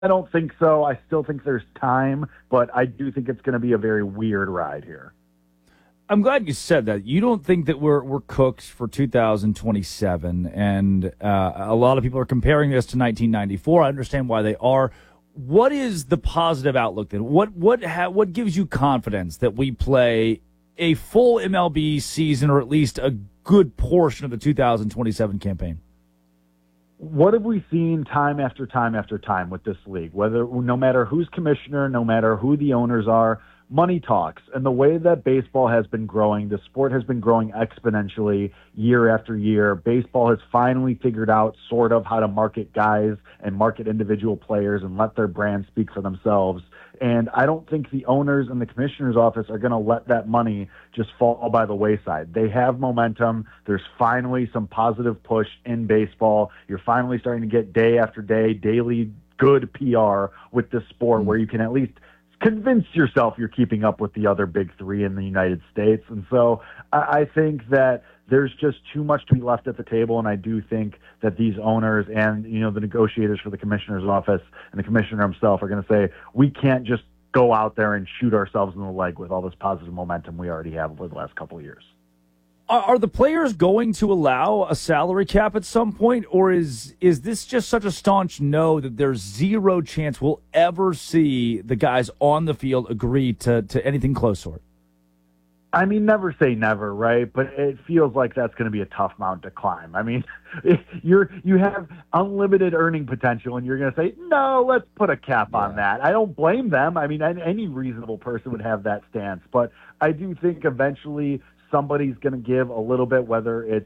I don't think so. I still think there's time, but I do think it's going to be a very weird ride here. I'm glad you said that. You don't think that we're cooked for 2027, and a lot of people are comparing this to 1994. I understand why they are. What is the positive outlook then? What gives you confidence that we play a full MLB season, or at least a good portion of the 2027 campaign? What have we seen time after time after time with this league? No matter who's commissioner, no matter who the owners are, money talks. And the way that baseball has been growing, the sport has been growing exponentially year after year. Baseball has finally figured out sort of how to market guys and market individual players and let their brand speak for themselves. And I don't think the owners and the commissioner's office are going to let that money just fall by the wayside. They have momentum. There's finally some positive push in baseball. You're finally starting to get day after day, daily good PR with this sport where you can at least convince yourself you're keeping up with the other big three in the United States. And so I think that there's just too much to be left at the table, and I do think that these owners and, the negotiators for the commissioner's office and the commissioner himself are going to say, we can't just go out there and shoot ourselves in the leg with all this positive momentum we already have over the last couple of years. Are the players going to allow a salary cap at some point, or is this just such a staunch no that there's zero chance we'll ever see the guys on the field agree to anything close to it? I mean, never say never, right? But it feels like that's going to be a tough mountain to climb. I mean, you have unlimited earning potential, and you're going to say, no, let's put a cap on that. I don't blame them. I mean, any reasonable person would have that stance. But I do think eventually somebody's going to give a little bit, whether it's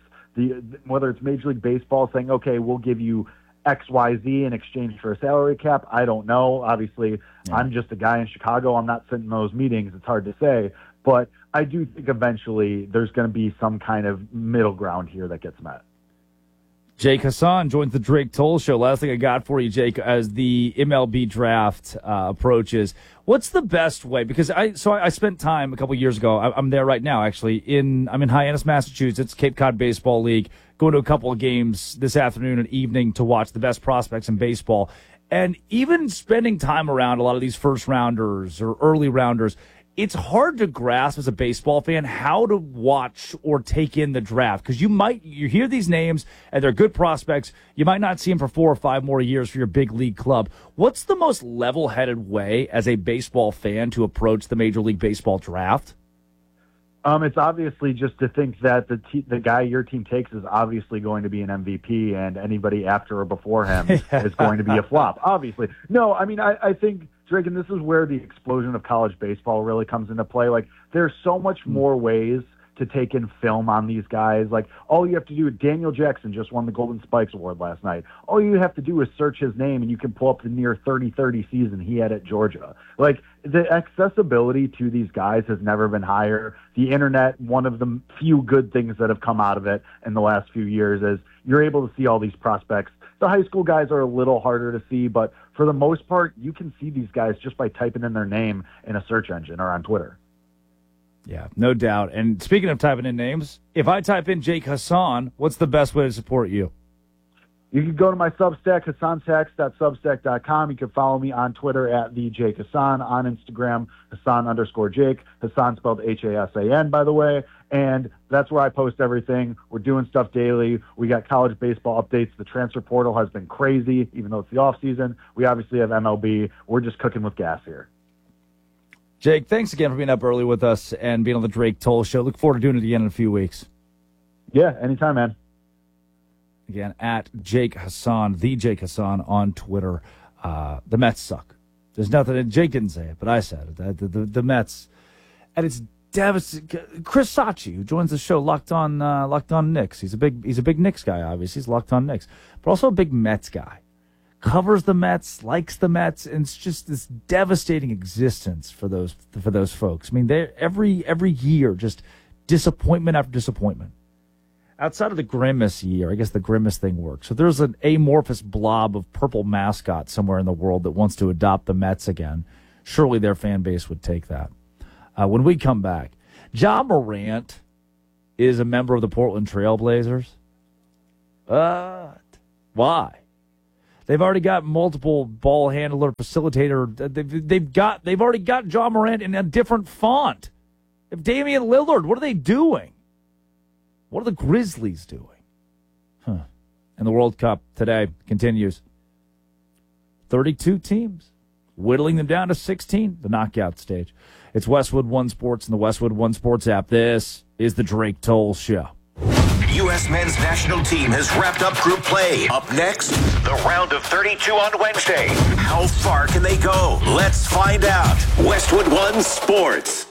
Major League Baseball saying, okay, we'll give you X, Y, Z in exchange for a salary cap. I don't know. Obviously, I'm just a guy in Chicago. I'm not sitting in those meetings. It's hard to say. But I do think eventually there's going to be some kind of middle ground here that gets met. Jake Hassan joins the Drake Toll Show. Last thing I got for you, Jake, as the MLB draft approaches, what's the best way? Because I spent time a couple years ago. I'm there right now, actually. I'm in Hyannis, Massachusetts, Cape Cod Baseball League. Going to a couple of games this afternoon and evening to watch the best prospects in baseball. And even spending time around a lot of these first rounders or early rounders, it's hard to grasp as a baseball fan how to watch or take in the draft, because you hear these names and they're good prospects. You might not see them for 4 or 5 more years for your big league club. What's the most level-headed way as a baseball fan to approach the Major League Baseball draft? It's obviously just to think that the guy your team takes is obviously going to be an MVP, and anybody after or before him is going to be a flop. Obviously. No, I mean, I think, Drake, and this is where the explosion of college baseball really comes into play. Like, there's so much more ways to take in film on these guys. Like, all you have to do, Daniel Jackson just won the Golden Spikes Award last night. All you have to do is search his name, and you can pull up the near 30-30 season he had at Georgia. Like, the accessibility to these guys has never been higher. The internet, one of the few good things that have come out of it in the last few years is you're able to see all these prospects. The high school guys are a little harder to see, but for the most part, you can see these guys just by typing in their name in a search engine or on Twitter. Yeah, no doubt. And speaking of typing in names, if I type in Jake Hassan, what's the best way to support you? You can go to my Substack, HassanTax.substack.com. You can follow me on Twitter at @TheJakeHassan, on Instagram, Hassan_Jake. Hassan spelled Hassan, by the way. And that's where I post everything. We're doing stuff daily. We got college baseball updates. The transfer portal has been crazy, even though it's the off season. We obviously have MLB. We're just cooking with gas here. Jake, thanks again for being up early with us and being on the Drake Toll Show. Look forward to doing it again in a few weeks. Yeah, anytime, man. Again, at Jake Hassan, the Jake Hassan on Twitter. The Mets suck. There's nothing. Jake didn't say it, but I said it. The Mets, and it's devastating. Chris Sachi, who joins the show, Locked On Knicks. He's a big Knicks guy. Obviously, he's Locked On Knicks, but also a big Mets guy. Covers the Mets, likes the Mets, and it's just this devastating existence for those folks. I mean, they every year just disappointment after disappointment. Outside of the Grimace year, I guess the Grimace thing works. So there's an amorphous blob of purple mascot somewhere in the world that wants to adopt the Mets again. Surely their fan base would take that. When we come back, Ja Morant is a member of the Portland Trail Blazers. Why? They've already got multiple ball handler, facilitator. They've already got John Morant in a different font. If Damian Lillard, what are they doing? What are the Grizzlies doing? And the World Cup today continues. 32 teams, whittling them down to 16, the knockout stage. It's Westwood One Sports and the Westwood One Sports app. This is the Drake Toll Show. U.S. men's national team has wrapped up group play. Up next, the round of 32 on Wednesday. How far can they go? Let's find out. Westwood One Sports.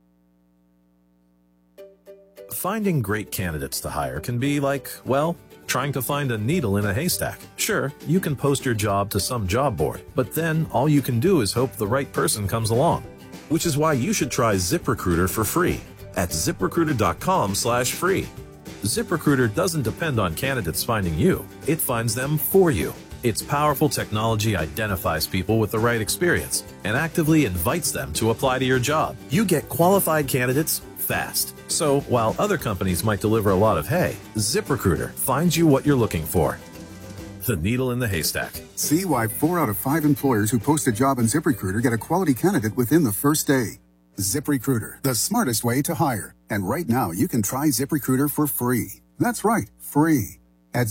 Finding great candidates to hire can be like, well, trying to find a needle in a haystack. Sure, you can post your job to some job board, but then all you can do is hope the right person comes along. Which is why you should try ZipRecruiter for free at ZipRecruiter.com/free. ZipRecruiter doesn't depend on candidates finding you. It finds them for you. Its powerful technology identifies people with the right experience and actively invites them to apply to your job. You get qualified candidates fast. So while other companies might deliver a lot of hay, ZipRecruiter finds you what you're looking for. The needle in the haystack. See why 4 out of 5 employers who post a job on ZipRecruiter get a quality candidate within the first day. ZipRecruiter, the smartest way to hire. And right now, you can try ZipRecruiter for free. That's right, free. At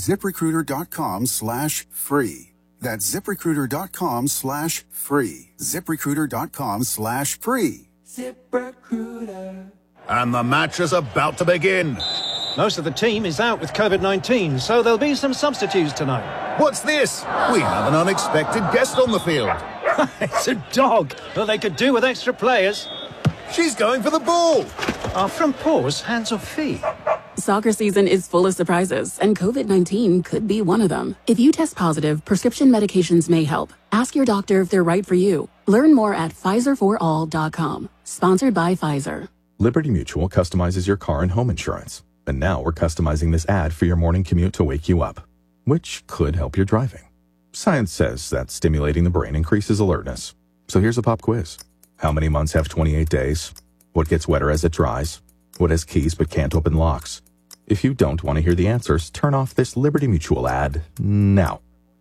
ZipRecruiter.com/free. That's ZipRecruiter.com/free. ZipRecruiter.com/free. ZipRecruiter. And the match is about to begin. Most of the team is out with COVID-19, so there'll be some substitutes tonight. What's this? We have an unexpected guest on the field. It's a dog, but they could do with extra players. She's going for the ball. Are front paws hands or feet? Soccer season is full of surprises, and COVID-19 could be one of them. If you test positive, prescription medications may help. Ask your doctor if they're right for you. Learn more at PfizerForAll.com. Sponsored by Pfizer. Liberty Mutual customizes your car and home insurance. And now we're customizing this ad for your morning commute to wake you up, which could help your driving. Science says that stimulating the brain increases alertness. So here's a pop quiz. How many months have 28 days? What gets wetter as it dries? What has keys but can't open locks? If you don't want to hear the answers, turn off this Liberty Mutual ad now.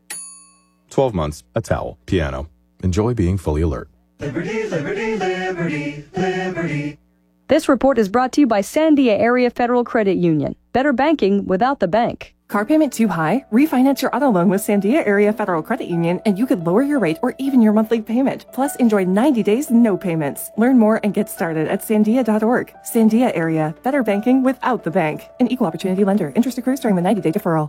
12 months, a towel, piano. Enjoy being fully alert. Liberty, liberty, liberty, liberty. This report is brought to you by Sandia Area Federal Credit Union. Better banking without the bank. Car payment too high? Refinance your auto loan with Sandia Area Federal Credit Union and you could lower your rate or even your monthly payment. Plus, enjoy 90 days no payments. Learn more and get started at sandia.org. Sandia Area. Better banking without the bank. An equal opportunity lender. Interest accrues during the 90-day deferral.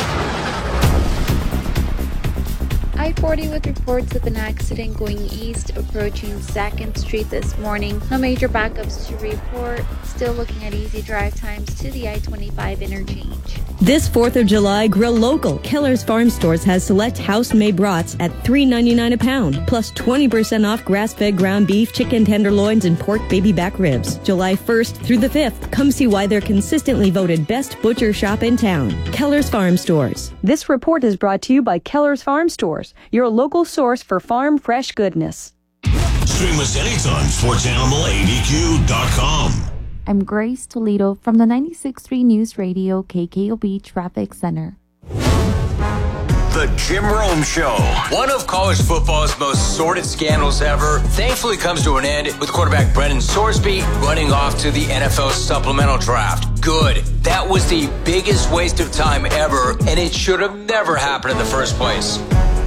I-40 with reports of an accident going east approaching 2nd Street this morning. No major backups to report. Still looking at easy drive times to the I-25 interchange. This 4th of July, grill local. Keller's Farm Stores has select house-made brats at $3.99 a pound, plus 20% off grass-fed ground beef, chicken tenderloins, and pork baby back ribs. July 1st through the 5th. Come see why they're consistently voted best butcher shop in town. Keller's Farm Stores. This report is brought to you by Keller's Farm Stores, your local source for farm fresh goodness. Stream us anytime. SportsAnimalABQ.com. I'm Grace Toledo from the 96.3 News Radio KKOB Traffic Center. The Jim Rome Show. One of college football's most sordid scandals ever thankfully comes to an end with quarterback Brendan Sorsby running off to the NFL supplemental draft. Good. That was the biggest waste of time ever, and it should have never happened in the first place.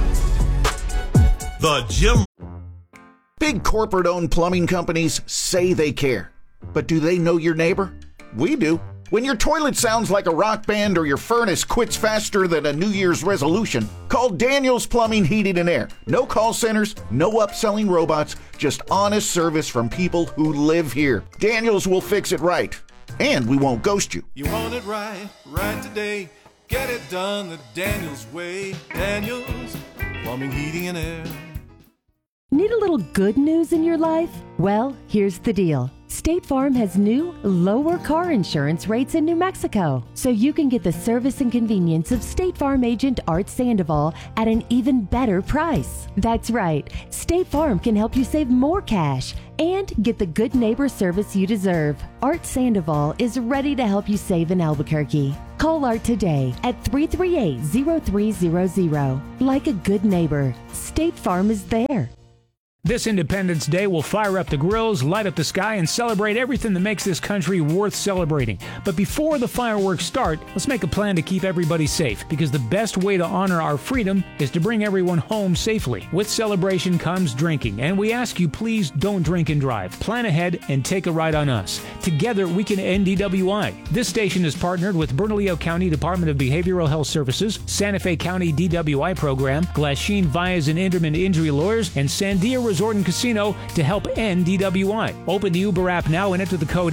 The Jim. Big corporate-owned plumbing companies say they care. But do they know your neighbor? We do. When your toilet sounds like a rock band or your furnace quits faster than a New Year's resolution, call Daniels Plumbing, Heating and Air. No call centers, no upselling robots, just honest service from people who live here. Daniels will fix it right. And we won't ghost you. You want it right, right today. Get it done the Daniels way. Daniels Plumbing, Heating and Air. Need a little good news in your life? Well, here's the deal. Stay State Farm has new, lower car insurance rates in New Mexico, so you can get the service and convenience of State Farm agent Art Sandoval at an even better price. That's right, State Farm can help you save more cash and get the good neighbor service you deserve. Art Sandoval is ready to help you save in Albuquerque. Call Art today at 338-0300. Like a good neighbor, State Farm is there. This Independence Day will fire up the grills, light up the sky, and celebrate everything that makes this country worth celebrating. But before the fireworks start, let's make a plan to keep everybody safe, because the best way to honor our freedom is to bring everyone home safely. With celebration comes drinking, and we ask you please don't drink and drive. Plan ahead and take a ride on us. Together we can end DWI. This station is partnered with Bernalillo County Department of Behavioral Health Services, Santa Fe County DWI Program, Glasheen Vias and Inderman Injury Lawyers, and Sandia Resort and Casino to help end DWI. Open the Uber app now and enter the code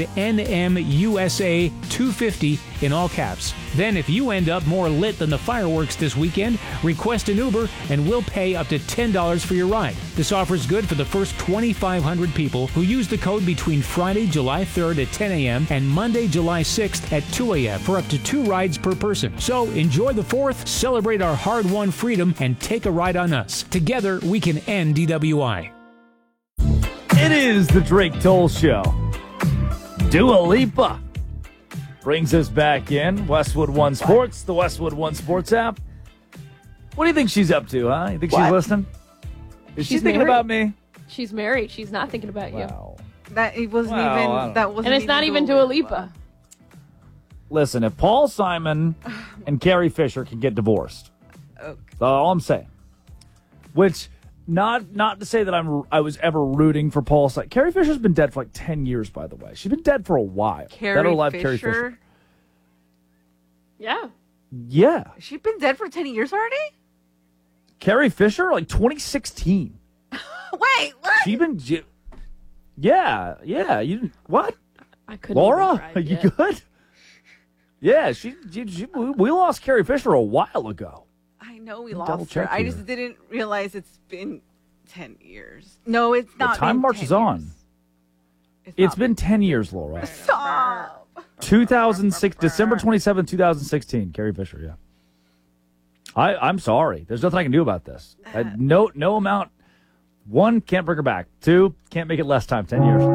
NMUSA250 in all caps. Then if you end up more lit than the fireworks this weekend, request an Uber and we'll pay up to $10 for your ride. This offer is good for the first 2,500 people who use the code between Friday, July 3rd at 10 a.m. and Monday, July 6th at 2 a.m. for up to 2 rides per person. So enjoy the 4th, celebrate our hard-won freedom, and take a ride on us. Together, we can end DWI. It is the Drake Toll Show. Dua Lipa brings us back in. Westwood One Sports, the Westwood One Sports app. What do you think she's up to, huh? You think she's listening? Is she thinking about me? She's married. She's not thinking about you. That it wasn't And it's not even Dua Lipa. Listen, if Paul Simon and Carrie Fisher can get divorced, that's all I'm saying. Which, not to say that I was ever rooting for Paul Simon. Carrie Fisher's been dead for like 10 years, by the way. She's been dead for a while. Carrie Fisher? Yeah. Yeah. She's been dead for 10 years already? Carrie Fisher, like 2016. Wait, what? She been... Yeah. You didn't... What? I couldn't Laura, are you good? Yeah, we lost Carrie Fisher a while ago. I know we lost her. I just didn't realize it's been 10 years. No, it's not. The time marches on. It's been 10 years, Laura. Stop. 2006, December 27, 2016. Carrie Fisher, yeah. I'm sorry. There's nothing I can do about this. No amount. 1, can't bring her back. 2, can't make it less time. 10 years.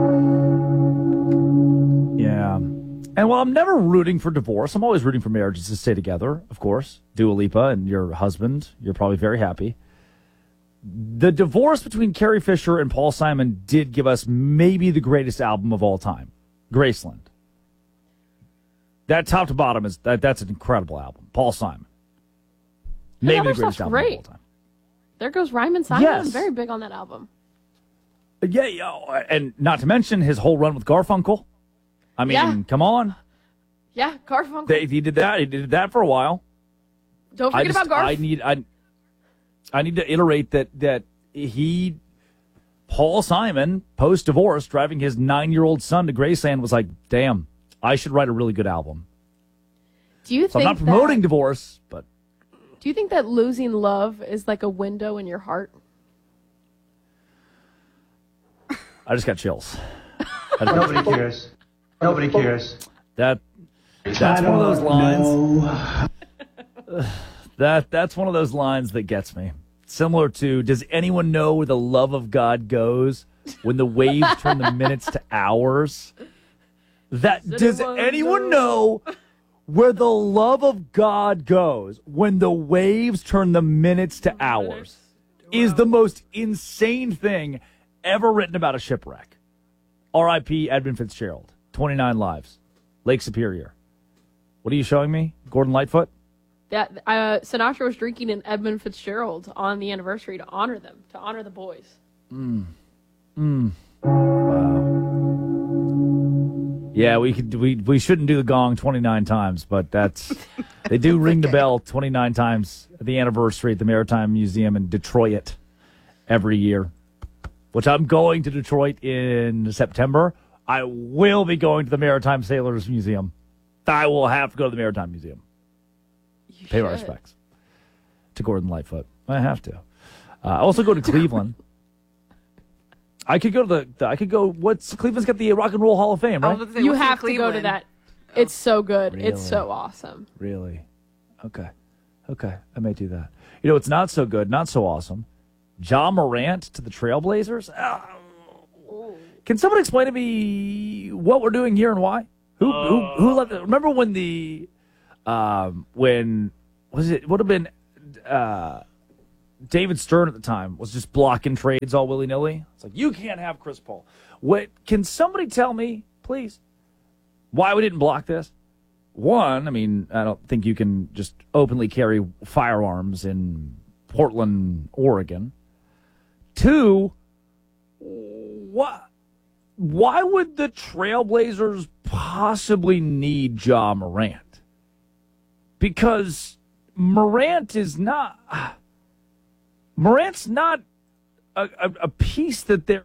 Yeah. And while I'm never rooting for divorce, I'm always rooting for marriages to stay together, of course. Dua Lipa and your husband, you're probably very happy. The divorce between Carrie Fisher and Paul Simon did give us maybe the greatest album of all time, Graceland. That top to bottom that's an incredible album. Paul Simon. Maybe the greatest album of all time. There Goes Ryman Simon. Yes. I'm very big on that album. Yeah, and not to mention his whole run with Garfunkel. I mean, come on. Yeah, Garfunkel. He did that. He did that for a while. Don't forget about Garf. I need to iterate that Paul Simon, post-divorce, driving his 9-year-old son to Graceland, was like, damn, I should write a really good album. Do you think I'm not promoting divorce, but... Do you think that losing love is like a window in your heart? I just got chills. Nobody cares. Nobody cares. That's one of those lines. That's one of those lines that gets me. Similar to, does anyone know where the love of God goes when the waves turn the minutes to hours? Does anyone know where the love of God goes when the waves turn the minutes to hours? Is the most insane thing ever written about a shipwreck. R.I.P. Edmund Fitzgerald. 29 lives. Lake Superior. What are you showing me? Gordon Lightfoot? Yeah, Sinatra was drinking an Edmund Fitzgerald on the anniversary to honor them, to honor the boys. Wow. Yeah, we shouldn't do the gong 29 times, but they do ring the bell 29 times at the anniversary at the Maritime Museum in Detroit every year. Which I'm going to Detroit in September. I will be going to the Maritime Sailors Museum. I will have to go to the Maritime Museum. Pay my respects to Gordon Lightfoot. I have to. I also go to Cleveland. I could go to what's Cleveland's got the Rock and Roll Hall of Fame, right? You have to go to that. It's so good. Really? It's so awesome. Really? Okay. I may do that. You know, it's not so good, not so awesome. Ja Morant to the Trailblazers? Can someone explain to me what we're doing here and why? Who let remember when when was it would have been David Stern at the time was just blocking trades all willy-nilly? It's like, you can't have Chris Paul. Can somebody tell me, please, why we didn't block this? One, I mean, I don't think you can just openly carry firearms in Portland, Oregon. Two, why would the Trailblazers possibly need Ja Morant? Because Morant's not a piece that they're...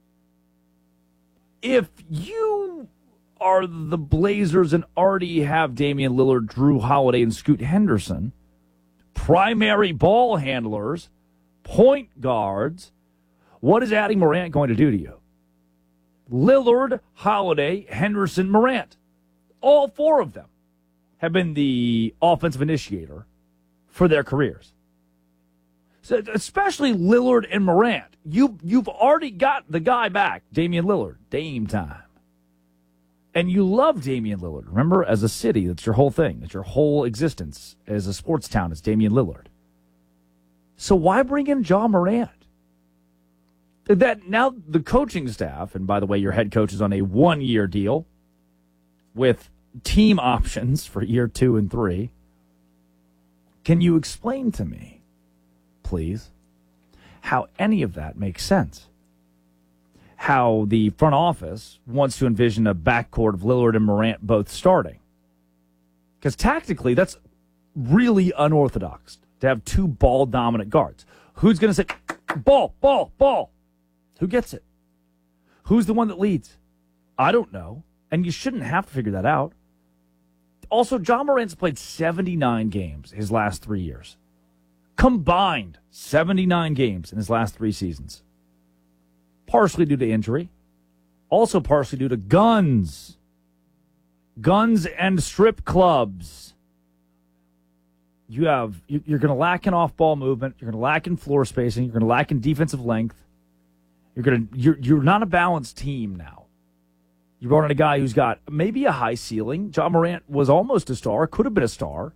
If you are the Blazers and already have Damian Lillard, Drew Holiday, and Scoot Henderson, primary ball handlers, point guards, what is adding Morant going to do to you? Lillard, Holiday, Henderson, Morant. All four of them have been the offensive initiator for their careers. So especially Lillard and Morant. You've already got the guy back, Damian Lillard, Dame time. And you love Damian Lillard. Remember, as a city, that's your whole thing. That's your whole existence as a sports town is Damian Lillard. So why bring in Ja Morant? That now the coaching staff, and by the way, your head coach is on a 1-year deal with team options for year 2 and 3. Can you explain to me, please, how any of that makes sense? How the front office wants to envision a backcourt of Lillard and Morant both starting. Because tactically, that's really unorthodox to have two ball-dominant guards. Who's going to say, ball, ball, ball? Who gets it? Who's the one that leads? I don't know, and you shouldn't have to figure that out. Also, Ja Morant's played 79 games his last 3 years. Combined 79 games in his last 3 seasons. Partially due to injury. Also partially due to guns. Guns and strip clubs. You're going to lack in off-ball movement. You're going to lack in floor spacing. You're going to lack in defensive length. You're not a balanced team now. You brought in a guy who's got maybe a high ceiling. Ja Morant was almost a star, could have been a star.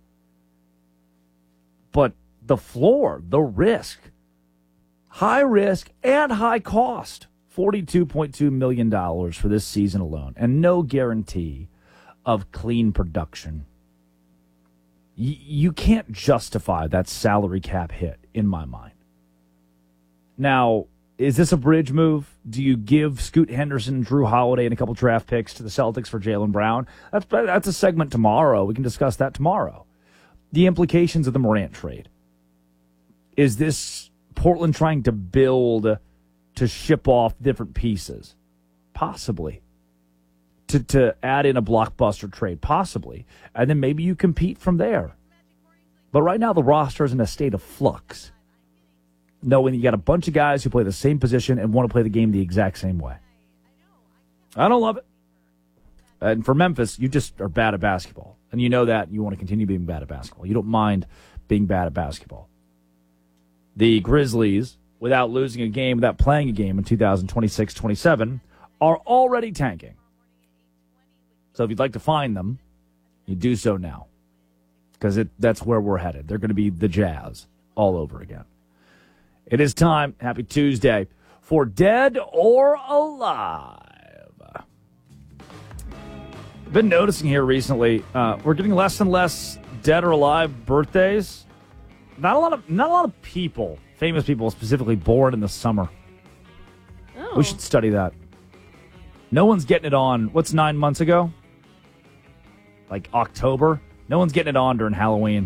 But the floor, the risk, high risk and high cost, $42.2 million for this season alone, and no guarantee of clean production. You can't justify that salary cap hit, in my mind. Now, is this a bridge move? Do you give Scoot Henderson, Drew Holiday, and a couple draft picks to the Celtics for Jaylen Brown? That's a segment tomorrow. We can discuss that tomorrow. The implications of the Morant trade. Is this Portland trying to build to ship off different pieces? Possibly. To add in a blockbuster trade? Possibly. And then maybe you compete from there. But right now the roster is in a state of flux. Knowing you got a bunch of guys who play the same position and want to play the game the exact same way. I don't love it. And for Memphis, you just are bad at basketball. And you know that, and you want to continue being bad at basketball. You don't mind being bad at basketball. The Grizzlies, without losing a game, without playing a game in 2026-27, are already tanking. So if you'd like to find them, you do so now. Because that's where we're headed. They're going to be the Jazz all over again. It is time, happy Tuesday, for Dead or Alive. Been noticing here recently, we're getting less and less Dead or Alive birthdays. Not a lot of people, famous people specifically, born in the summer. Oh. We should study that. No one's getting it on, what's 9 months ago? Like October? No one's getting it on during Halloween.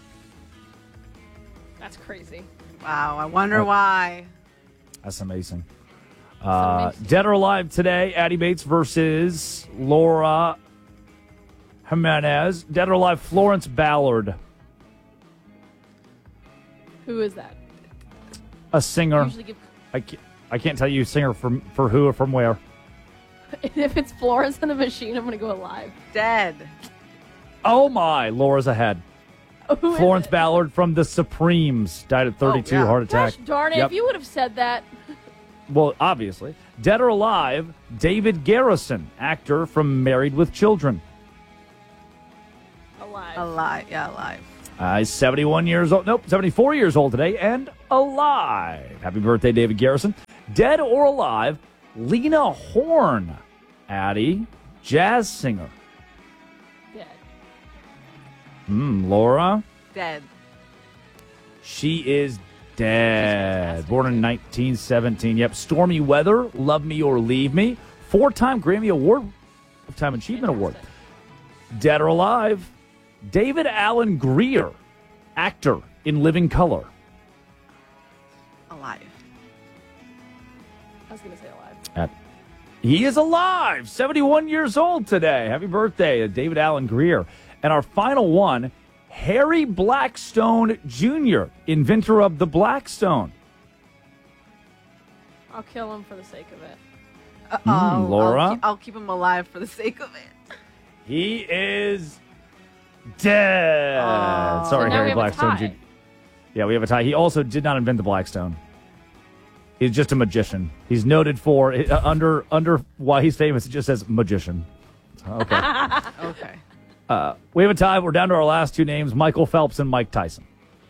That's crazy. Wow, I wonder why. That's amazing. Dead or Alive today, Addie Bates versus Laura Jimenez. Dead or Alive, Florence Ballard. Who is that? A singer. I can't tell you singer for who or from where. If it's Florence and the Machine, I'm going to go Alive. Dead. Oh, my. Laura's ahead. Who Florence Ballard from the Supremes died at 32, heart attack. Gosh darn it, if you would have said that. Well, obviously. Dead or alive, David Garrison, actor from Married with Children. Alive. Yeah, alive. He's 71 years old. Nope, 74 years old today and alive. Happy birthday, David Garrison. Dead or alive, Lena Horne, Addie, jazz singer. Dead. Laura? Dead. She is dead. Born in 1917. Yep. Stormy Weather, Love Me or Leave Me. 4-time Grammy Award, Lifetime Achievement Award. Dead or alive, David Alan Grier, actor in Living Color. Alive. I was going to say alive. He is alive, 71 years old today. Happy birthday, David Alan Grier. And our final one, Harry Blackstone Jr., inventor of the Blackstone. I'll kill him for the sake of it. Laura? I'll keep him alive for the sake of it. He is dead. Sorry, So now Harry we have a Blackstone tie. Jr. Yeah, we have a tie. He also did not invent the Blackstone. He's just a magician. He's noted for, under why he's famous, it just says magician. Okay. Okay. We have a tie. We're down to our last two names, Michael Phelps and Mike Tyson.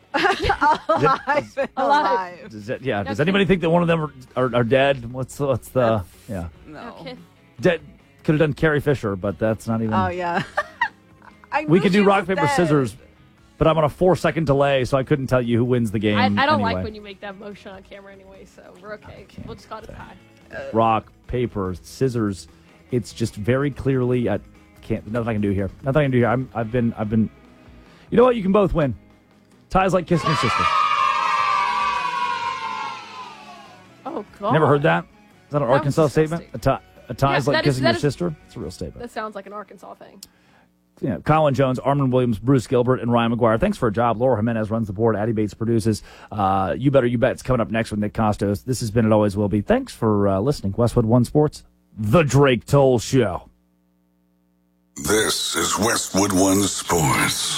Alive. Does anybody think that one of them are dead? What's the yeah? No. Okay. Dead. Could have done Carrie Fisher, but that's not even. Oh, yeah. We could do rock, paper, scissors, but I'm on a 4-second delay, so I couldn't tell you who wins the game. I don't anyway. like when you make that motion on camera anyway, so we're okay. We'll just call it a tie. Rock, paper, scissors. It's just very clearly. I can't. Nothing I can do here. Nothing I can do here. I've been. You know what? You can both win. Ties like kissing your sister. Oh God! Never heard that? Is that an That Arkansas was statement? A tie's like kissing your that is- sister. It's a real statement. That sounds like an Arkansas thing. Yeah, Colin Jones, Armin Williams, Bruce Gilbert, and Ryan McGuire. Thanks for a job. Laura Jimenez runs the board. Addie Bates produces. You Better You Bet's coming up next with Nick Costos. This has been It Always Will Be. Thanks for listening. Westwood One Sports, The Drake Toll Show. This is Westwood One Sports.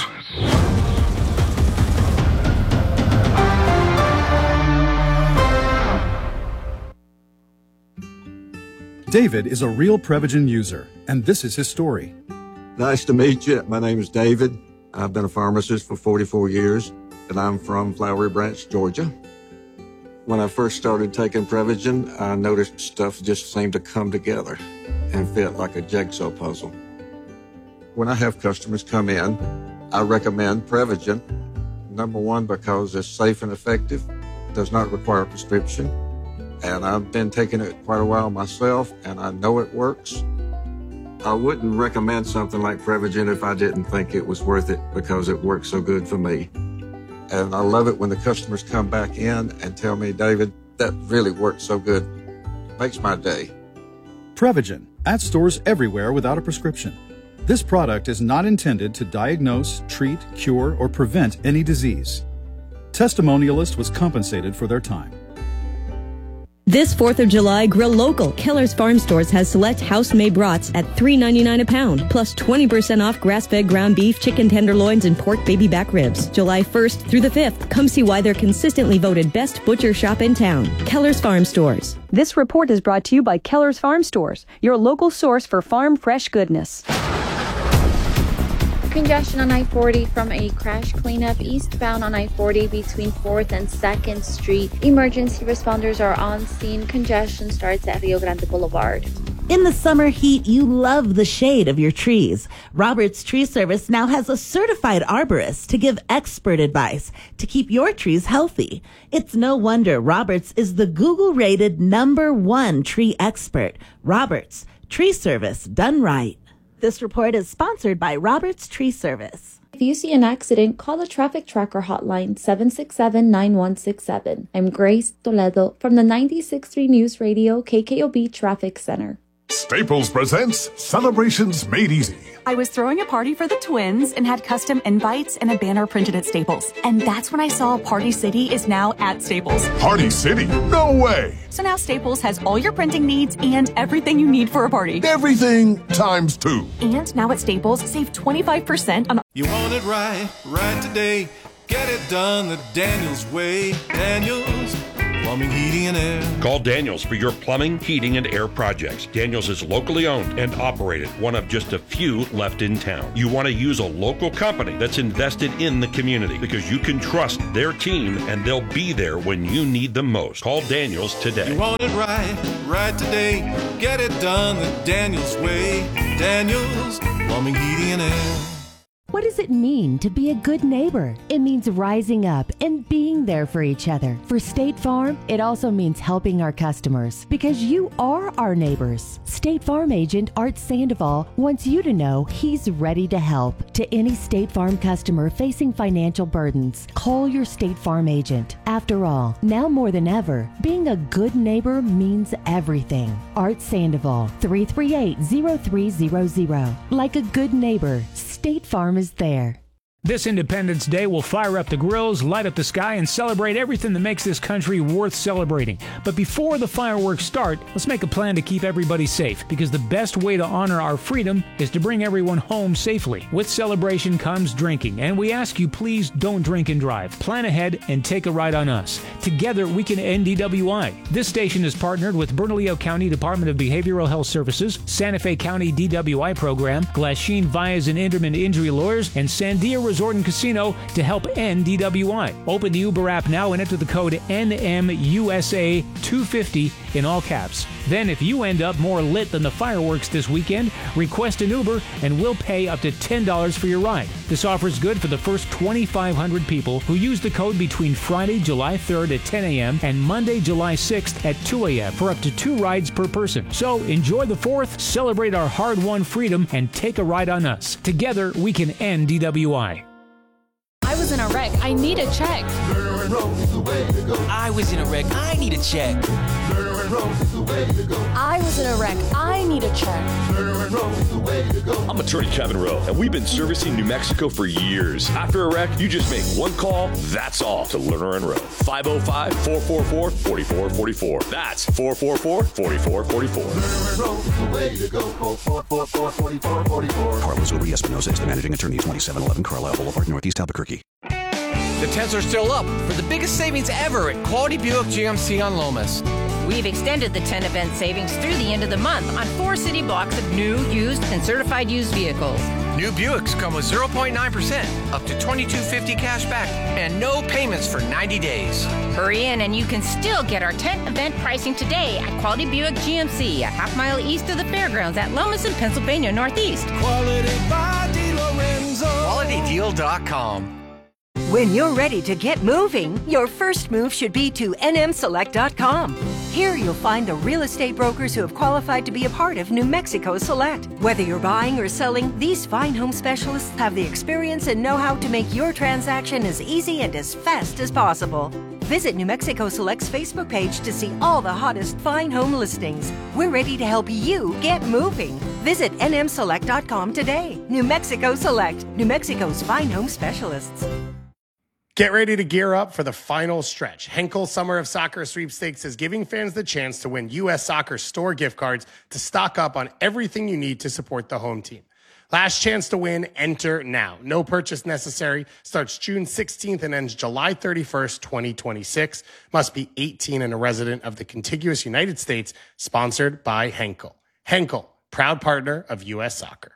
David is a real Prevagen user, and this is his story. Nice to meet you. My name is David. I've been a pharmacist for 44 years, and I'm from Flowery Branch, Georgia. When I first started taking Prevagen, I noticed stuff just seemed to come together and fit like a jigsaw puzzle. When I have customers come in, I recommend Prevagen. Number one, because it's safe and effective, does not require a prescription, and I've been taking it quite a while myself, and I know it works. I wouldn't recommend something like Prevagen if I didn't think it was worth it because it works so good for me. And I love it when the customers come back in and tell me, David, that really worked so good. Makes my day. Prevagen, at stores everywhere without a prescription. This product is not intended to diagnose, treat, cure, or prevent any disease. Testimonialist was compensated for their time. This 4th of July, grill local. Keller's Farm Stores has select house-made brats at $3.99 a pound, plus 20% off grass-fed ground beef, chicken tenderloins, and pork baby back ribs. July 1st through the 5th. Come see why they're consistently voted best butcher shop in town. Keller's Farm Stores. This report is brought to you by Keller's Farm Stores, your local source for farm fresh goodness. Congestion on I-40 from a crash cleanup eastbound on I-40 between 4th and 2nd Street. Emergency responders are on scene. Congestion starts at Rio Grande Boulevard. In the summer heat, you love the shade of your trees. Roberts Tree Service now has a certified arborist to give expert advice to keep your trees healthy. It's no wonder Roberts is the Google-rated #1 tree expert. Roberts Tree Service, done right. This report is sponsored by Roberts Tree Service. If you see an accident, call the Traffic Tracker hotline 767-9167. I'm Grace Toledo from the 96.3 News Radio KKOB Traffic Center. Staples presents Celebrations Made Easy. I was throwing a party for the twins and had custom invites and a banner printed at Staples. And that's when I saw Party City is now at Staples. Party City? No way! So now Staples has all your printing needs and everything you need for a party. Everything times 2. And now at Staples, save 25% on... You want it right today. Get it done the Daniels way. Daniels Plumbing, Heating, and Air. Call Daniels for your plumbing, heating, and air projects. Daniels is locally owned and operated, one of just a few left in town. You want to use a local company that's invested in the community because you can trust their team and they'll be there when you need them most. Call Daniels today. You want it right today. Get it done the Daniels way. Daniels Plumbing, Heating, and Air. What does it mean to be a good neighbor? It means rising up and being there for each other. For State Farm, it also means helping our customers because you are our neighbors. State Farm agent Art Sandoval wants you to know he's ready to help. To any State Farm customer facing financial burdens, call your State Farm agent. After all, now more than ever, being a good neighbor means everything. Art Sandoval, 338-0300. Like a good neighbor, State Farm is there. This Independence Day will fire up the grills, light up the sky, and celebrate everything that makes this country worth celebrating. But before the fireworks start, let's make a plan to keep everybody safe, because the best way to honor our freedom is to bring everyone home safely. With celebration comes drinking, and we ask you please don't drink and drive. Plan ahead and take a ride on us. Together we can end DWI. This station is partnered with Bernalillo County Department of Behavioral Health Services, Santa Fe County DWI Program, Glasheen Vyas and Inderman Injury Lawyers, and Sandia Resort and Casino to help end DWI. Open the Uber app now and enter the code NMUSA250 in all caps. Then if you end up more lit than the fireworks this weekend, request an Uber and we'll pay up to $10 for your ride. This offer is good for the first 2,500 people who use the code between Friday, July 3rd at 10 a.m. and Monday, July 6th at 2 a.m. for up to 2 rides per person. So enjoy the 4th, celebrate our hard-won freedom, and take a ride on us. Together, we can end DWI. I was in a wreck. I need a check. I was in a wreck. I need a check. I was in a wreck. I need a check. I'm attorney Kevin Rowe, and we've been servicing New Mexico for years. After a wreck, you just make one call, that's all, to Lerner and Rowe. 505-444-4444. That's 444-4444. Carlos Uber Espinosa is the managing attorney, 2711 Carlisle Boulevard, Northeast Albuquerque. The tents are still up for the biggest savings ever at Quality Buick GMC on Lomas. We've extended the 10 event savings through the end of the month on 4 city blocks of new, used, and certified used vehicles. New Buicks come with 0.9%, up to $2,250 cash back, and no payments for 90 days. Hurry in and you can still get our 10th event pricing today at Quality Buick GMC, a half-mile east of the fairgrounds at Lomas in Pennsylvania Northeast. Quality by DeLorenzo. QualityDeal.com. When you're ready to get moving, your first move should be to nmselect.com. Here you'll find the real estate brokers who have qualified to be a part of New Mexico Select. Whether you're buying or selling, these fine home specialists have the experience and know-how to make your transaction as easy and as fast as possible. Visit New Mexico Select's Facebook page to see all the hottest fine home listings. We're ready to help you get moving. Visit nmselect.com today. New Mexico Select, New Mexico's fine home specialists. Get ready to gear up for the final stretch. Henkel Summer of Soccer Sweepstakes is giving fans the chance to win U.S. Soccer store gift cards to stock up on everything you need to support the home team. Last chance to win, enter now. No purchase necessary. Starts June 16th and ends July 31st, 2026. Must be 18 and a resident of the contiguous United States. Sponsored by Henkel. Henkel, proud partner of U.S. Soccer.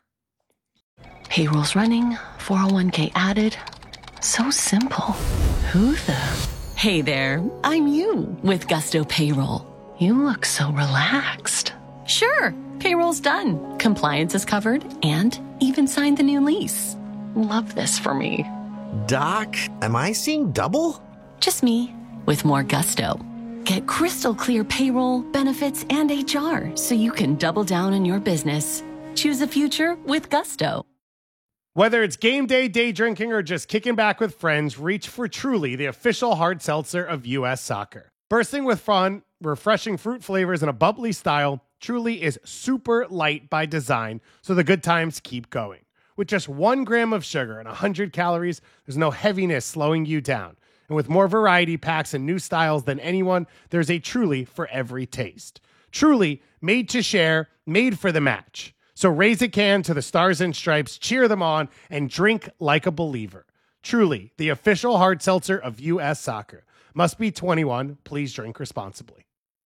Payroll's running, 401k added. So simple. Who the? Hey there, I'm you with Gusto Payroll. You look so relaxed. Sure, payroll's done. Compliance is covered and even signed the new lease. Love this for me. Doc, am I seeing double? Just me with more Gusto. Get crystal clear payroll, benefits, and HR so you can double down on your business. Choose a future with Gusto. Whether it's game day, day drinking, or just kicking back with friends, reach for Truly, the official hard seltzer of U.S. Soccer. Bursting with fun, refreshing fruit flavors, and a bubbly style, Truly is super light by design, so the good times keep going. With just 1 gram of sugar and 100 calories, there's no heaviness slowing you down. And with more variety packs and new styles than anyone, there's a Truly for every taste. Truly, made to share, made for the match. So raise a can to the Stars and Stripes, cheer them on, and drink like a believer. Truly, the official hard seltzer of U.S. Soccer. Must be 21. Please drink responsibly.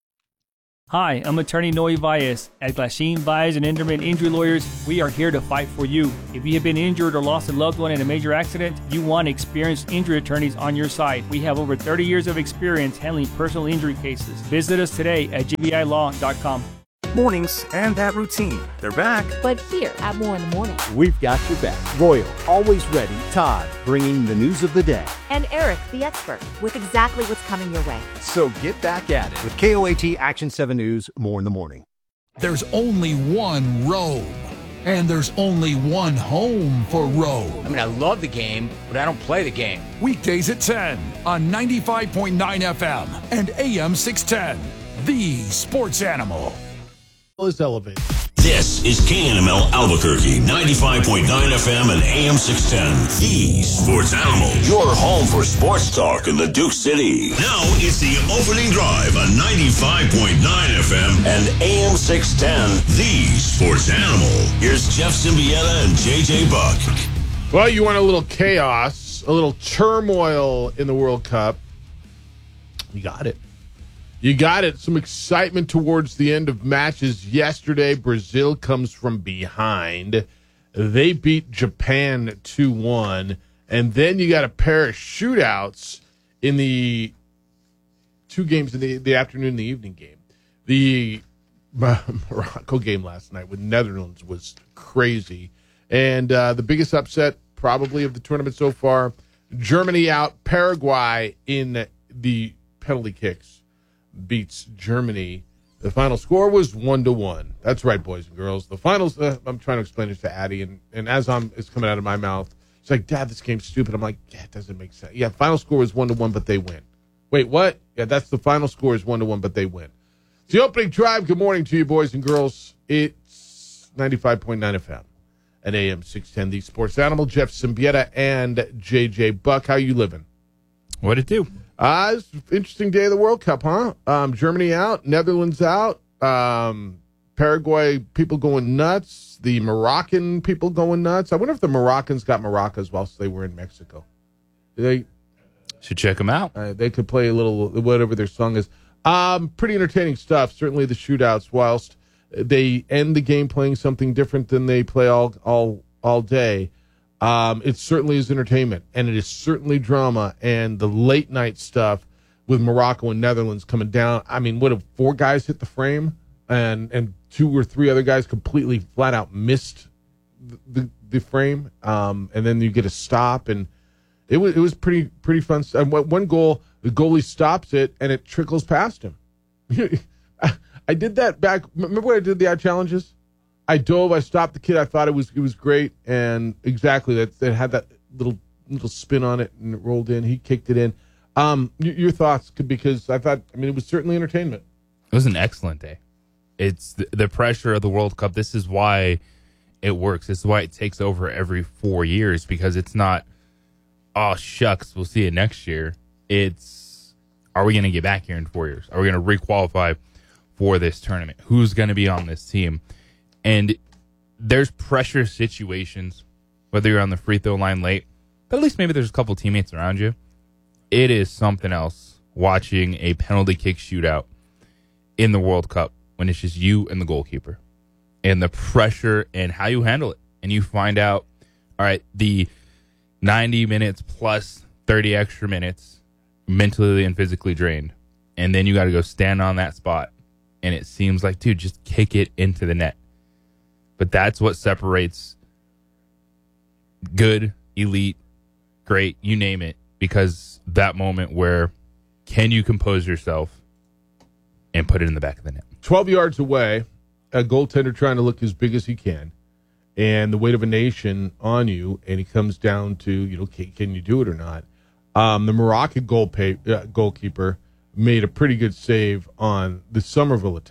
Hi, I'm attorney Noe Valles. At Glasheen Valles and Intermittent Injury Lawyers, we are here to fight for you. If you have been injured or lost a loved one in a major accident, you want experienced injury attorneys on your side. We have over 30 years of experience handling personal injury cases. Visit us today at gbilaw.com. Mornings and that routine. They're back. But here at More in the Morning. We've got your back. Royal, always ready. Todd, bringing the news of the day. And Eric, the expert, with exactly what's coming your way. So get back at it. With KOAT Action 7 News, More in the Morning. There's only one Robe. And there's only one home for Robe. I mean, I love the game, but I don't play the game. Weekdays at 10 on 95.9 FM and AM 610. The Sports Animal. Is elevated. This is KNML Albuquerque, 95.9 FM and AM 610. The Sports Animal, your home for sports talk in the Duke City. Now it's the opening drive on 95.9 FM and AM 610. The Sports Animal. Here's Jeff Symbieta and JJ Buck. Well, you want a little chaos, a little turmoil in the World Cup. You got it. You got it. Some excitement towards the end of matches. Yesterday, Brazil comes from behind. They beat Japan 2-1. And then you got a pair of shootouts in the 2 games in the afternoon and the evening game. The Morocco game last night with Netherlands was crazy. And the biggest upset probably of the tournament so far, Germany out, Paraguay in the penalty kicks. Beats Germany. The final score was 1-1. That's right, boys and girls. The finals, I'm trying to explain it to Addie, and as it's coming out of my mouth, it's like, Dad, this game's stupid. I'm like, yeah, it doesn't make sense. Yeah, final score is 1-1, but they win. Wait, what? Yeah, that's the final score is 1-1, but they win. It's the opening drive. Good morning to you, boys and girls. It's 95.9 FM and AM 610, the Sports Animal. Jeff Symbieta and JJ Buck. How you living? What'd it do? It's an interesting day of the World Cup, huh? Germany out, Netherlands out, Paraguay people going nuts, the Moroccan people going nuts. I wonder if the Moroccans got maracas whilst they were in Mexico. They should check them out. They could play a little, whatever their song is. Pretty entertaining stuff, certainly the shootouts, whilst they end the game playing something different than they play all day. It certainly is entertainment, and it is certainly drama, and the late night stuff with Morocco and Netherlands coming down. I mean, what if 4 guys hit the frame and 2 or 3 other guys completely flat out missed the frame, and then you get a stop, and it was pretty fun. And one goal, the goalie stops it, and it trickles past him. I did that back. Remember when I did the challenges? I dove, I stopped the kid, I thought it was great, and exactly that it had that little spin on it, and it rolled in. He kicked it in. Your thoughts, because it was certainly entertainment. It was an excellent day. It's the pressure of the World Cup. This is why it works. This is why it takes over every 4 years, because it's not, oh, shucks, we'll see you next year. It's, are we going to get back here in 4 years? Are we going to requalify for this tournament? Who's going to be on this team? And there's pressure situations, whether you're on the free throw line late, but at least maybe there's a couple teammates around you. It is something else watching a penalty kick shootout in the World Cup when it's just you and the goalkeeper, and the pressure and how you handle it. And you find out, all right, the 90 minutes plus 30 extra minutes, mentally and physically drained. And then you got to go stand on that spot. And it seems like, dude, just kick it into the net. But that's what separates good, elite, great, you name it, because that moment where can you compose yourself and put it in the back of the net? 12 yards away, a goaltender trying to look as big as he can, and the weight of a nation on you, and it comes down to, can you do it or not? The Moroccan goalkeeper made a pretty good save on the Somerville attempt.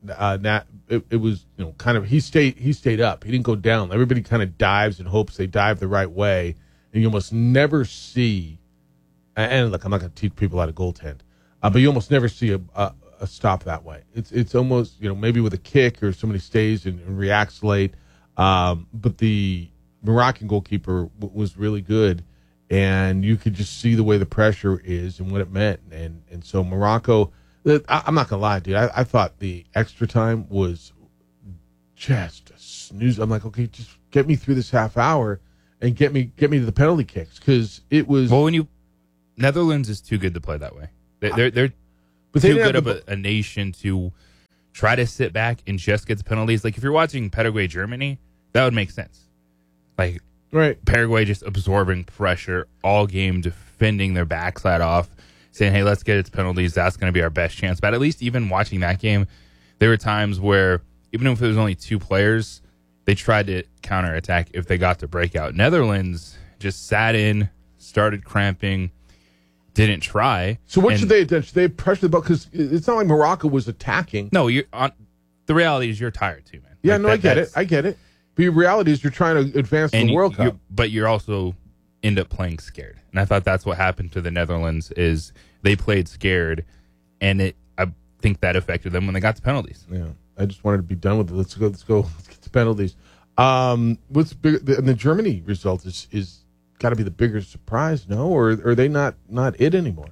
it was kind of he stayed up. He didn't go down. Everybody kind of dives and hopes they dive the right way, and you almost never see. And look, I'm not going to teach people how to goaltend, but you almost never see a stop that way. It's almost maybe with a kick or somebody stays and reacts late, but the Moroccan goalkeeper was really good, and you could just see the way the pressure is and what it meant, and so Morocco. I'm not gonna lie, dude. I thought the extra time was just a snooze. I'm like, okay, just get me through this half hour and get me to the penalty kicks because it was. Well, Netherlands is too good to play that way. They're too good of a nation to try to sit back and just get the penalties. Like if you're watching Paraguay Germany, that would make sense. Like right, Paraguay just absorbing pressure all game, defending their backside off. Saying, hey, let's get its penalties. That's going to be our best chance. But at least even watching that game, there were times where even if there was only two players, they tried to counterattack if they got to breakout. Netherlands just sat in, started cramping, didn't try. So what should they have done? Should they have pressured the ball? Because it's not like Morocco was attacking. No, the reality is you're tired too, man. Yeah, I get it. But the reality is you're trying to advance the World Cup. But you're also end up playing scared. And I thought that's what happened to the Netherlands is they played scared, and I think that affected them when they got to penalties. Yeah, I just wanted to be done with it. Let's go. Let's get to penalties. What's big? And the Germany result is got to be the bigger surprise, no? Or are they not it anymore?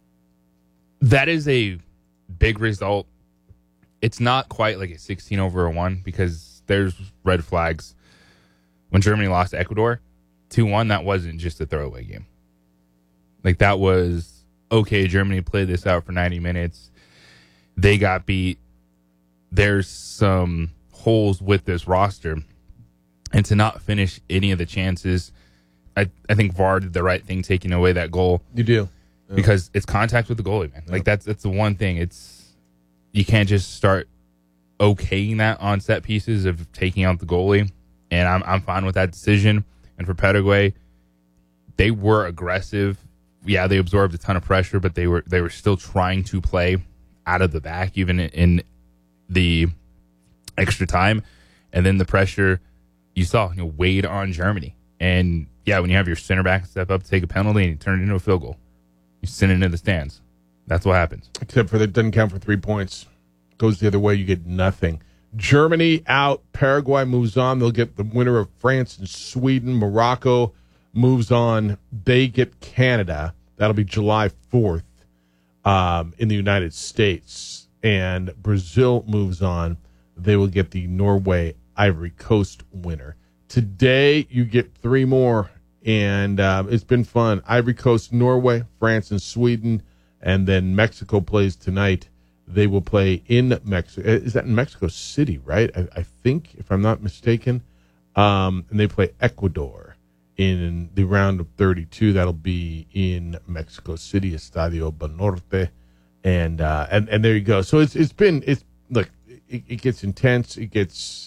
That is a big result. It's not quite like a 16-1 because there's red flags. When Germany lost to Ecuador 2-1, that wasn't just a throwaway game. Like that was okay. Germany played this out for 90 minutes. They got beat. There's some holes with this roster, and to not finish any of the chances, I think VAR did the right thing taking away that goal. You do. Yeah. Because it's contact with the goalie, man. Like that's the one thing. You can't just start okaying that on set pieces of taking out the goalie, and I'm fine with that decision. And for Paraguay, they were aggressive. Yeah, they absorbed a ton of pressure, but they were still trying to play out of the back, even in the extra time. And then the pressure you saw weighed on Germany. And yeah, when you have your center back step up to take a penalty and you turn it into a field goal, you send it into the stands. That's what happens. Except for that doesn't count for 3 points. Goes the other way, you get nothing. Germany out. Paraguay moves on. They'll get the winner of France and Sweden. Morocco moves on. They get Canada. That'll be July 4th in the United States. And Brazil moves on. They will get the Norway Ivory Coast winner. Today, you get 3 more. And it's been fun. Ivory Coast, Norway, France, and Sweden. And then Mexico plays tonight. They will play in Mexico. Is that in Mexico City, right? I think, if I'm not mistaken. And they play Ecuador in the round of 32. That'll be in Mexico City, Estadio Banorte. And there you go. So it gets intense. It gets,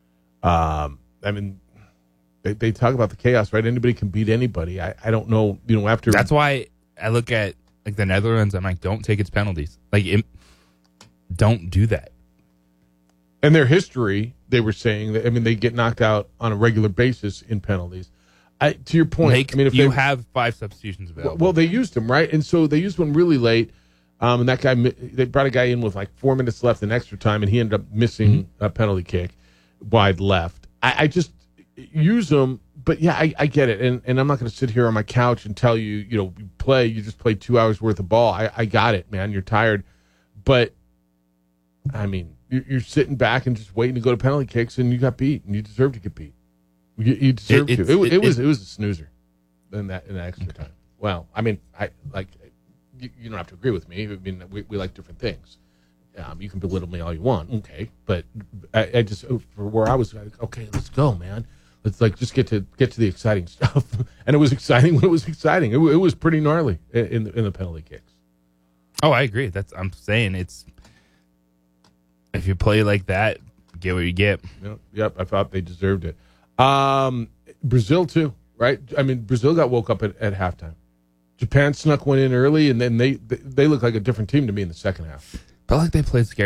they talk about the chaos, right? Anybody can beat anybody. I don't know, after. That's why I look at like the Netherlands. I'm like, don't take its penalties. Don't do that. And their history, they were saying that, they get knocked out on a regular basis in penalties. To your point, if you have 5 substitutions available. Well, they used them, right? And so they used one really late. And that guy, they brought a guy in with like 4 minutes left in extra time, and he ended up missing a penalty kick wide left. I just use them, but yeah, I get it. And I'm not going to sit here on my couch and tell you, you just play 2 hours worth of ball. I got it, man. You're tired. But, you're sitting back and just waiting to go to penalty kicks, and you got beat, and you deserve to get beat. You deserve to. It was a snoozer in that extra time. Well, you don't have to agree with me. We like different things. You can belittle me all you want, okay? But I just, for where I was, okay, let's go, man. Let's just get to the exciting stuff. And it was exciting when it was exciting. It was pretty gnarly in the penalty kicks. Oh, I agree. I'm saying if you play like that, get what you get. Yep. I thought they deserved it. Brazil too, right? Brazil got woke up at halftime. Japan snuck one in early, and then they look like a different team to me in the second half. Felt like they played scared.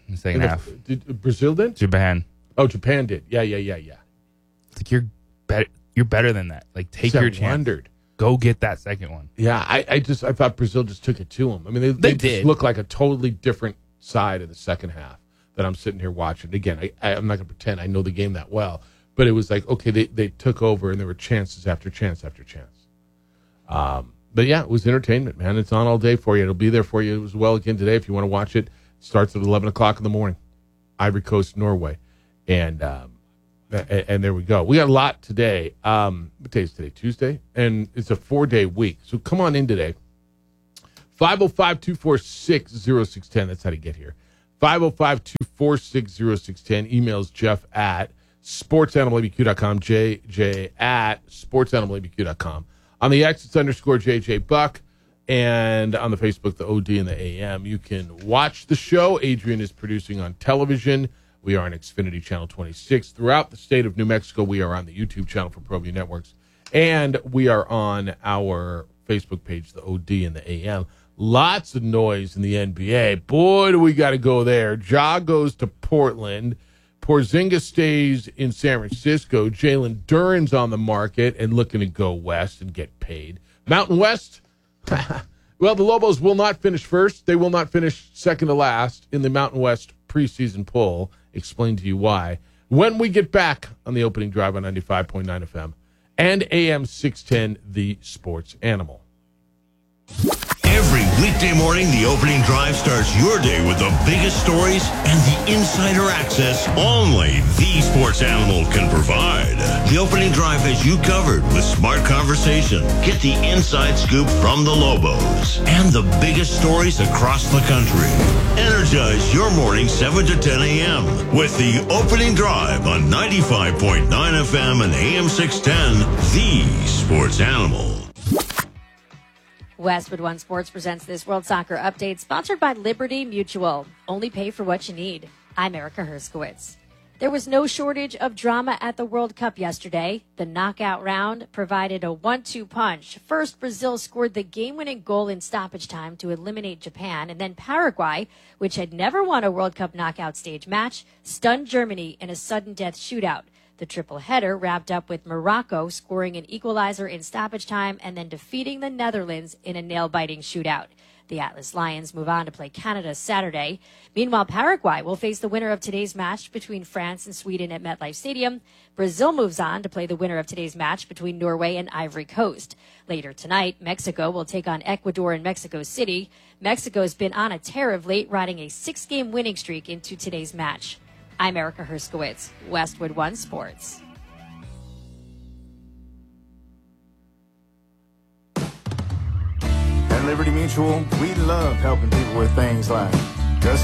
in the second half. Did Brazil did? Japan. Oh, Japan did. Yeah. It's like you're better than that. Like, take your chance. Wondered. Go get that second one. Yeah, I thought Brazil just took it to them. I mean, they just look like a totally different side of the second half that I'm sitting here watching. Again, I'm not going to pretend I know the game that well, but it was like, okay, they took over, and there were chances after chance after chance. But yeah, it was entertainment, man. It's on all day for you. It'll be there for you as well again today if you want to watch it. It starts at 11 o'clock in the morning, Ivory Coast, Norway. And there we go. We got a lot today. What day is today? Tuesday? And it's a 4-day week. So come on in today. 505-246-0610. That's how to get here. 505-246-0610. Emails Jeff at sportsanimalabq.com, JJ at sportsanimalabq.com. On the X, it's _JJ Buck. And on the Facebook, the OD and the AM. You can watch the show. Adrian is producing on television. We are on Xfinity Channel 26. Throughout the state of New Mexico, we are on the YouTube channel for ProView Networks. And we are on our Facebook page, the OD and the AM. Lots of noise in the NBA. Boy, do we got to go there. Ja goes to Portland. Porzingis stays in San Francisco. Jalen Duren's on the market and looking to go west and get paid. Mountain West, well, the Lobos will not finish first. They will not finish second to last in the Mountain West preseason poll. Explain to you why when we get back on the opening drive on 95.9 FM and AM 610, the Sports Animal. Every weekday morning, the opening drive starts your day with the biggest stories and the insider access only the Sports Animal can provide. The opening drive has you covered with smart conversation. Get the inside scoop from the Lobos and the biggest stories across the country. Energize your morning 7 to 10 a.m. with the opening drive on 95.9 FM and AM 610, the Sports Animal. Westwood One Sports presents this World Soccer Update, sponsored by Liberty Mutual. Only pay for what you need. I'm Erica Herskowitz. There was no shortage of drama at the World Cup yesterday. The knockout round provided a 1-2 punch. First, Brazil scored the game-winning goal in stoppage time to eliminate Japan, and then Paraguay, which had never won a World Cup knockout stage match, stunned Germany in a sudden death shootout. The triple header wrapped up with Morocco scoring an equalizer in stoppage time and then defeating the Netherlands in a nail-biting shootout. The Atlas Lions move on to play Canada Saturday. Meanwhile, Paraguay will face the winner of today's match between France and Sweden at MetLife Stadium. Brazil moves on to play the winner of today's match between Norway and Ivory Coast. Later tonight, Mexico will take on Ecuador in Mexico City. Mexico's been on a tear of late, riding a 6-game winning streak into today's match. I'm Erica Herskowitz, Westwood One Sports. At Liberty Mutual, we love helping people with things like